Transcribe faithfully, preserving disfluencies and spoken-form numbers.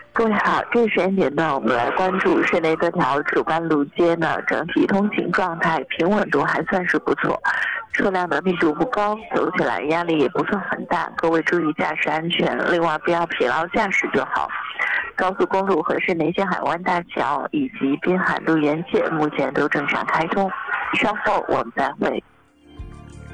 各位好，这个时间点呢，我们来关注市内多条主干路街呢，整体通行状态平稳度还算是不错，车辆的密度不高，走起来压力也不算很大。各位注意驾驶安全，另外不要疲劳驾驶就好。高速公路和市内线海湾大桥以及滨海路沿线目前都正常开通。稍后我们再会。